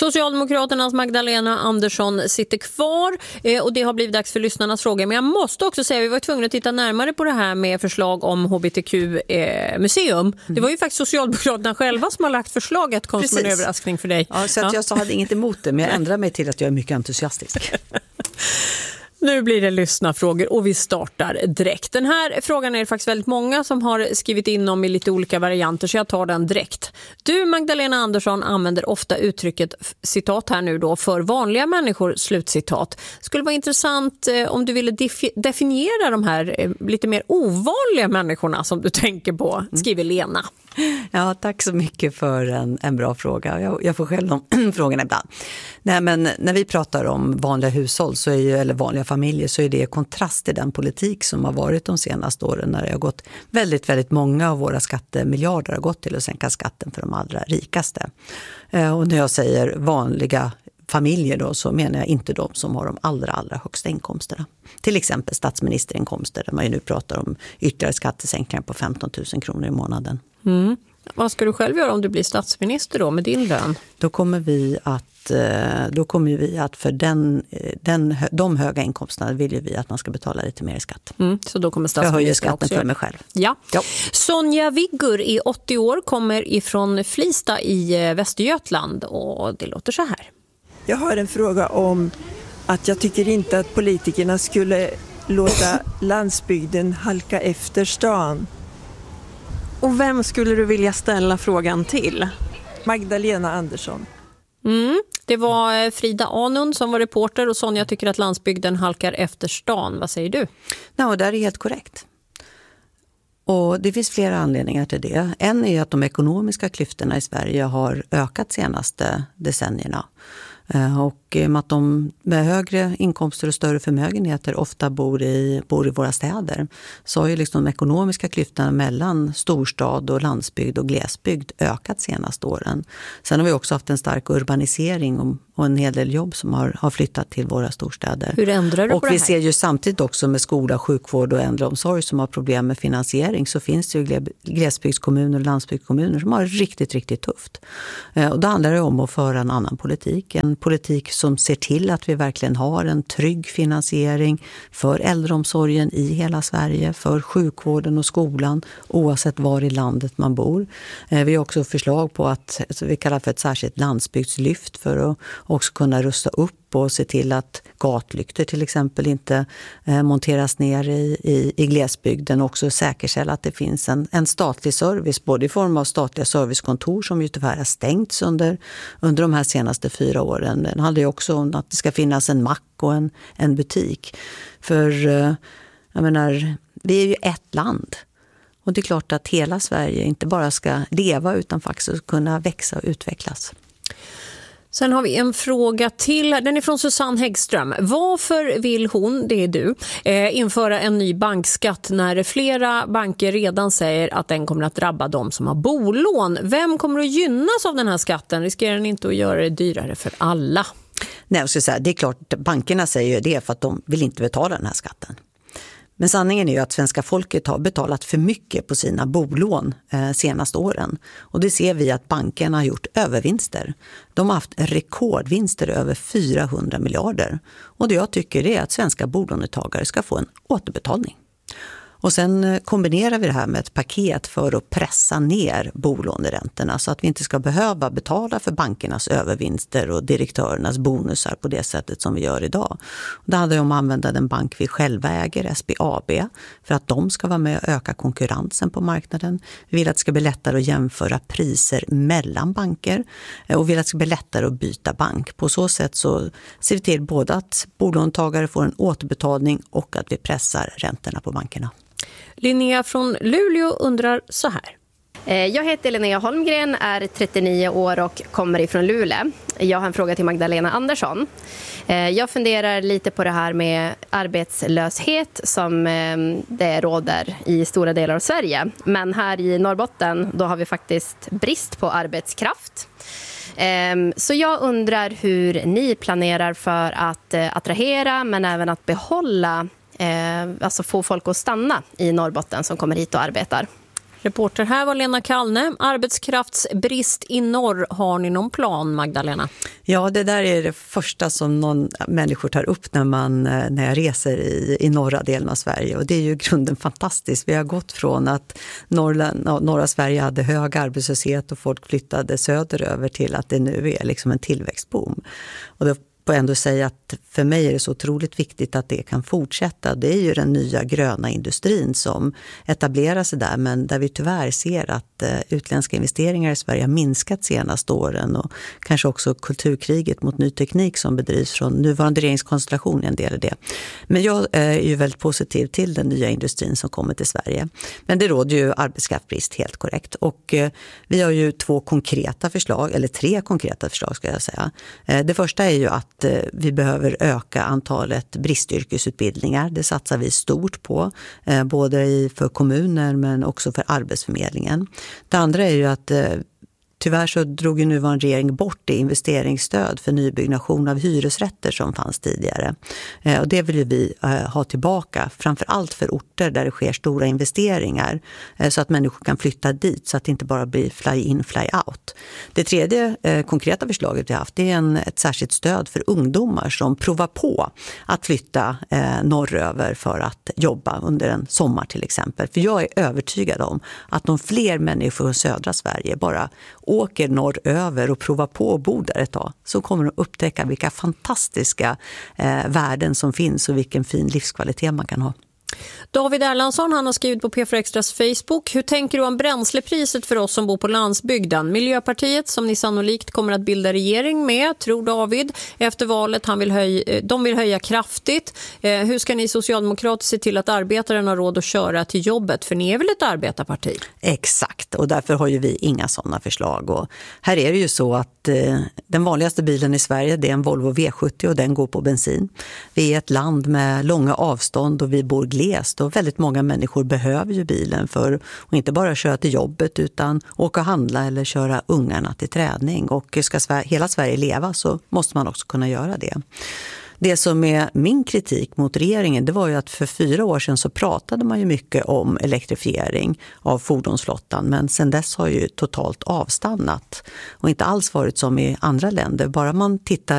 Socialdemokraternas Magdalena Andersson sitter kvar och det har blivit dags för lyssnarnas frågor. Men jag måste också säga, vi var tvungna att titta närmare på det här med förslag om HBTQ-museum. Det var ju faktiskt Socialdemokraterna själva som har lagt förslaget, kom som en överraskning för dig. Ja, så att jag hade inget emot det, men jag ändrar mig till att jag är mycket entusiastisk. Nu blir det lyssnarfrågor och vi startar direkt. Den här frågan är det faktiskt väldigt många som har skrivit in om i lite olika varianter, så jag tar den direkt. Du, Magdalena Andersson, använder ofta uttrycket, citat här nu då, för vanliga människor, slutcitat. Skulle vara intressant om du ville definiera de här lite mer ovanliga människorna som du tänker på, skriver Lena. Ja, tack så mycket för en bra fråga. Jag får själv de frågorna ibland. Nej, men när vi pratar om vanliga hushåll så är ju, eller vanliga familjer, så är det kontrast till den politik som har varit de senaste åren, när det har gått väldigt, väldigt många av våra skattemiljarder har gått till att sänka skatten för de allra rikaste. Och när jag säger vanliga familjer då, så menar jag inte de som har de allra högsta inkomsterna. Till exempel statsministerinkomster, där man ju nu pratar om ytterligare skattesänkningar på 15 000 kronor i månaden. Mm. Vad ska du själv göra om du blir statsminister då med din lön? Då kommer vi att för de höga inkomsterna vill ju vi att man ska betala lite mer i skatt. Så då kommer jag höjer skatten för mig själv. Ja. Sonja Viggur är 80 år, kommer ifrån Flista i Västergötland och det låter så här. Jag har en fråga om att jag tycker inte att politikerna skulle låta landsbygden halka efter stan. Och vem skulle du vilja ställa frågan till? Magdalena Andersson. Det var Frida Anund som var reporter och Sonja tycker att landsbygden halkar efter stan. Vad säger du? Ja, det är helt korrekt. Och det finns flera anledningar till det. En är att de ekonomiska klyftorna i Sverige har ökat senaste decennierna. Och att de med högre inkomster och större förmögenheter ofta bor i våra städer, så har ju liksom de ekonomiska klyftorna mellan storstad och landsbygd och glesbygd ökat senaste åren. Sen har vi också haft en stark urbanisering och en hel del jobb som har flyttat till våra storstäder. Hur ändrar du på och det här? Vi ser ju samtidigt också med skola, sjukvård och äldreomsorg som har problem med finansiering, så finns det ju glesbygdskommuner och landsbygdskommuner som har riktigt, riktigt tufft. Och då handlar det om att föra en annan politik. En politik som ser till att vi verkligen har en trygg finansiering för äldreomsorgen i hela Sverige, för sjukvården och skolan oavsett var i landet man bor. Vi har också förslag på att vi kallar för ett särskilt landsbygdslyft för att också kunna rusta upp och se till att gatlyktor till exempel inte monteras ner i glesbygden, och också säkerställa att det finns en statlig service, både i form av statliga servicekontor som ju tyvärr har stängts under de här senaste 4 åren. Det handlar ju också om att det ska finnas en mack och en butik. För jag menar, vi är ju ett land. Och det är klart att hela Sverige inte bara ska leva utan faktiskt kunna växa och utvecklas. Sen har vi en fråga till. Den är från Susanne Häggström. Varför vill hon, det är du, införa en ny bankskatt när flera banker redan säger att den kommer att drabba de som har bolån? Vem kommer att gynnas av den här skatten? Riskerar den inte att göra det dyrare för alla? Nej, jag ska säga, det är klart, bankerna säger det för att de vill inte betala den här skatten. Men sanningen är ju att svenska folket har betalat för mycket på sina bolån senaste åren. Och det ser vi att bankerna har gjort övervinster. De har haft rekordvinster över 400 miljarder. Och det jag tycker är att svenska bolånetagare ska få en återbetalning. Och sen kombinerar vi det här med ett paket för att pressa ner bolåneräntorna så att vi inte ska behöva betala för bankernas övervinster och direktörernas bonusar på det sättet som vi gör idag. Det handlar om att använda den bank vi själva äger, SBAB, för att de ska vara med och öka konkurrensen på marknaden. Vi vill att det ska bli lättare att jämföra priser mellan banker och vi vill att det ska bli lättare att byta bank. På så sätt så ser vi till både att bolåntagare får en återbetalning och att vi pressar räntorna på bankerna. Linnea från Luleå undrar så här. Jag heter Linnea Holmgren, är 39 år och kommer ifrån Luleå. Jag har en fråga till Magdalena Andersson. Jag funderar lite på det här med arbetslöshet som det råder i stora delar av Sverige. Men här i Norrbotten då har vi faktiskt brist på arbetskraft. Så jag undrar hur ni planerar för att attrahera men även att behålla, alltså få folk att stanna i Norrbotten som kommer hit och arbetar. Reporter här var Lena Kallne. Arbetskraftsbrist i norr. Har ni någon plan, Magdalena? Ja, det där är det första som människor tar upp när jag reser i norra delen av Sverige. Och det är ju i grunden fantastiskt. Vi har gått från att norra Sverige hade hög arbetslöshet och folk flyttade söderöver till att det nu är liksom en tillväxtboom. Och då får jag ändå säga att för mig är det så otroligt viktigt att det kan fortsätta. Det är ju den nya gröna industrin som etablerar sig där, men där vi tyvärr ser att utländska investeringar i Sverige har minskat senaste åren, och kanske också kulturkriget mot ny teknik som bedrivs från nuvarande regeringskonstellation är en del i det. Men jag är ju väldigt positiv till den nya industrin som kommer till Sverige. Men det råder ju arbetskraftsbrist, helt korrekt. Och vi har ju tre konkreta förslag ska jag säga. Det första är ju att vi behöver öka antalet bristyrkesutbildningar. Det satsar vi stort på, både för kommuner men också för Arbetsförmedlingen. Det andra är ju att tyvärr så drog ju nuvarande regering bort det investeringsstöd för nybyggnation av hyresrätter som fanns tidigare. Och det vill ju vi ha tillbaka, framförallt för orter där det sker stora investeringar, så att människor kan flytta dit, så att det inte bara blir fly in, fly out. Det tredje konkreta förslaget vi har haft är ett särskilt stöd för ungdomar som provar på att flytta norröver för att jobba under en sommar till exempel. För jag är övertygad om att om fler människor i södra Sverige bara åker norröver och provar på att bo där ett tag, så kommer de upptäcka vilka fantastiska värden som finns och vilken fin livskvalitet man kan ha. David Erlandsson, han har skrivit på P4 Extras Facebook. Hur tänker du om bränslepriset för oss som bor på landsbygden? Miljöpartiet, som ni sannolikt kommer att bilda regering med, tror David, efter valet. De vill höja kraftigt. Hur ska ni socialdemokrater se till att arbetaren har råd att köra till jobbet? För ni är väl ett arbetarparti? Exakt, och därför har ju vi inga sådana förslag. Och här är det ju så att den vanligaste bilen i Sverige, det är en Volvo V70 och den går på bensin. Vi är ett land med långa avstånd och vi bor glest, och väldigt många människor behöver ju bilen för att inte bara köra till jobbet utan åka och handla eller köra ungarna till träning. Och ska hela Sverige leva så måste man också kunna göra det. Det som är min kritik mot regeringen, det var ju att för 4 år sedan så pratade man ju mycket om elektrifiering av fordonsflottan, men sen dess har ju totalt avstannat och inte alls varit som i andra länder. Bara man tittar